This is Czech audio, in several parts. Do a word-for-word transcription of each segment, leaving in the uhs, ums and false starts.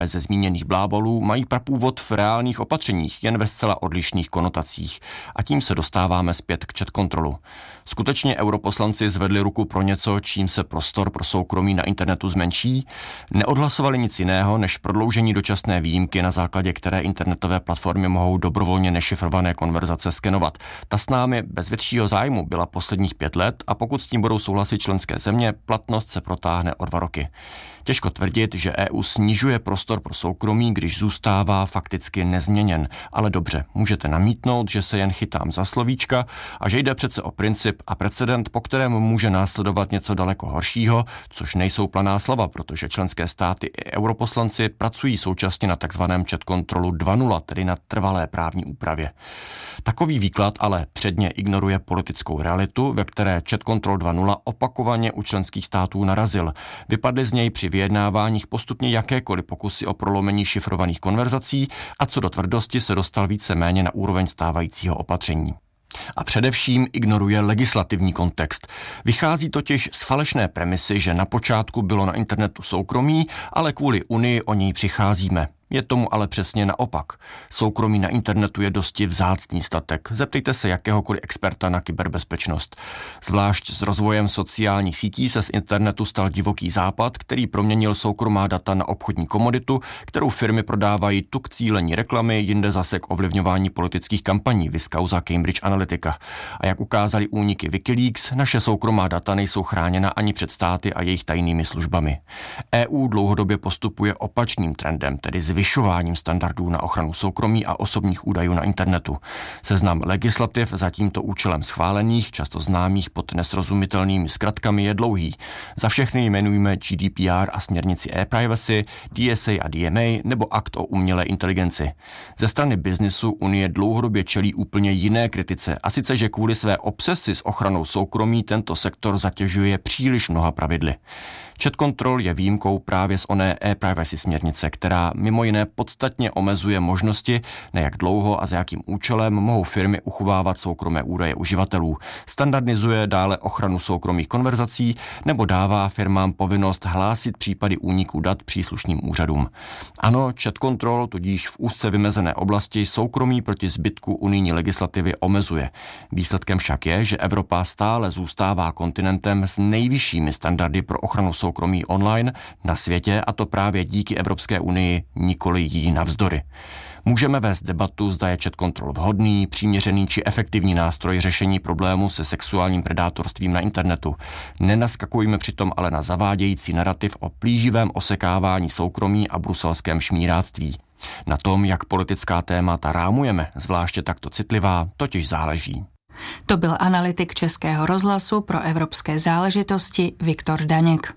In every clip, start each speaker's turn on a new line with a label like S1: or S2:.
S1: ze zmíněných blábolů mají prapůvod v reálných opatřeních, jen ve zcela odlišných konotacích. A tím se dostáváme zpět k chatkontrolu. Skutečně europoslanci zvedli ruku pro něco, čím se prostor pro soukromí na internetu zmenší? Neodhlasovali nic jiného, než prodloužení dočasné výjimky, na základě které internetové platformy mohou dobrovolně nešifrované konverzace skenovat. Ta s námi bez většího zájmu byla posledních pět let a pokud s tím budou souhlasit členské země, platnost se protáhne o dva roky. Těžko tvrdit, že E U snižuje prostor pro soukromí, když zůstává fakticky nezměněn. Ale dobře, můžete namítnout, že se jen chytám za slovíčka a že jde přece o princip a precedent, po kterém může následovat něco daleko horšího, což nejsou planá slova, protože členské státy i europoslanci pracují současně na takzvaném chatkontrolu dva tečka nula, tedy na trvalé právní úpravě. Takový výklad ale předně ignoruje politickou realitu, ve které chatkontrol dva tečka nula opakovaně u členských států narazil. Vypadly z něj při vyjednáváních postupně jakékoliv pokusy o prolomení šifrovaných konverzací a co do tvrdosti se dostal víceméně na úroveň stávajícího opatření. A především ignoruje legislativní kontext. Vychází totiž z falešné premisy, že na počátku bylo na internetu soukromí, ale kvůli Unii o něj přicházíme. Je tomu ale přesně naopak. Soukromí na internetu je dosti vzácný statek. Zeptejte se jakéhokoliv experta na kyberbezpečnost. Zvlášť s rozvojem sociálních sítí se z internetu stal divoký západ, který proměnil soukromá data na obchodní komoditu, kterou firmy prodávají tu k cílení reklamy, jinde zase k ovlivňování politických kampaní, viz kauza Cambridge Analytica. A jak ukázali úniky Wikileaks, naše soukromá data nejsou chráněna ani před státy a jejich tajnými službami. E U dlouhodobě postupuje opačným trendem, tedy zvyšováním standardů na ochranu soukromí a osobních údajů na internetu. Seznam legislativ za tímto účelem schválených, často známých pod nesrozumitelnými zkratkami, je dlouhý. Za všechny jmenujeme G D P R a směrnici e-privacy, D S A a D M A nebo akt o umělé inteligenci. Ze strany biznisu Unie dlouhodobě čelí úplně jiné kritice, a sice, že kvůli své obsesi s ochranou soukromí tento sektor zatěžuje příliš mnoha pravidly. Chatkontrol je výjimkou právě z oné e-privacy směrnice, která mimo jiné podstatně omezuje možnosti, na jak dlouho a za jakým účelem mohou firmy uchovávat soukromé údaje uživatelů. Standardizuje dále ochranu soukromých konverzací nebo dává firmám povinnost hlásit případy úniku dat příslušným úřadům. Ano, Chatkontrol tudíž v úzce vymezené oblasti soukromí proti zbytku unijní legislativy omezuje. Výsledkem však je, že Evropa stále zůstává kontinentem s nejvyššími standardy pro ochranu soukromí soukromí online na světě, a to právě díky Evropské unii, nikoli jí navzdory. Můžeme vést debatu, zda je chatkontrol vhodný, přiměřený či efektivní nástroj řešení problému se sexuálním predátorstvím na internetu. Nenaskakujme přitom ale na zavádějící narrativ o plíživém osekávání soukromí a bruselském šmíráctví. Na tom, jak politická témata rámujeme, zvláště takto citlivá, totiž záleží.
S2: To byl analytik Českého rozhlasu pro evropské záležitosti Viktor Daněk.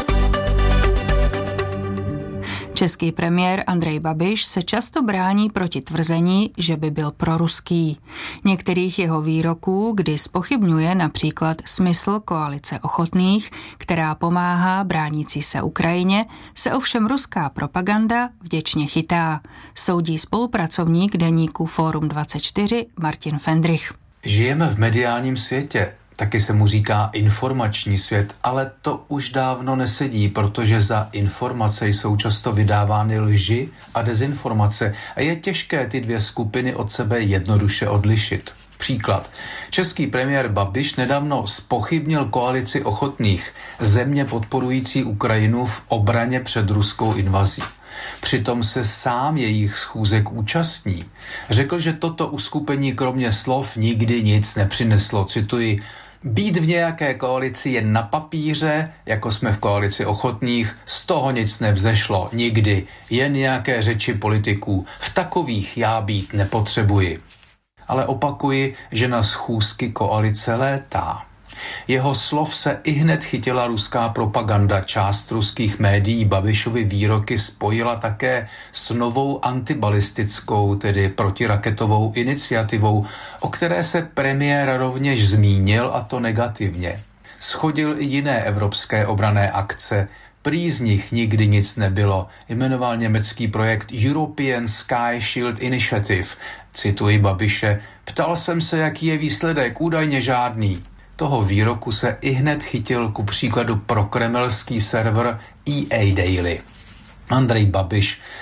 S2: Český premiér Andrej Babiš se často brání proti tvrzení, že by byl proruský. Některých jeho výroků, kdy zpochybňuje například smysl koalice ochotných, která pomáhá bránící se Ukrajině, se ovšem ruská propaganda vděčně chytá. Soudí spolupracovník deníku Fórum dvacet čtyři Martin Fendrich.
S3: Žijeme v mediálním světě. Taky se mu říká informační svět, ale to už dávno nesedí, protože za informace jsou často vydávány lži a dezinformace a je těžké ty dvě skupiny od sebe jednoduše odlišit. Příklad. Český premiér Babiš nedávno zpochybnil koalici ochotných, země podporující Ukrajinu v obraně před ruskou invazí. Přitom se sám jejich schůzek účastní. Řekl, že toto uskupení kromě slov nikdy nic nepřineslo. Cituji: být v nějaké koalici jen na papíře, jako jsme v koalici ochotných, z toho nic nevzešlo, nikdy, jen nějaké řeči politiků. V takových já být nepotřebuji. Ale opakuji, že na schůzky koalice létá. Jeho slov se ihned chytila ruská propaganda. Část ruských médií Babišovy výroky spojila také s novou antibalistickou, tedy protiraketovou iniciativou, o které se premiér rovněž zmínil, a to negativně. Shodil i jiné evropské obranné akce. Prý z nich nikdy nic nebylo. Jmenoval německý projekt European Sky Shield Initiative. Cituji Babiše: ptal jsem se, jaký je výsledek, údajně žádný. Toho výroku se ihned chytil ku příkladu prokremelský server E A Daily. Andrej Babiš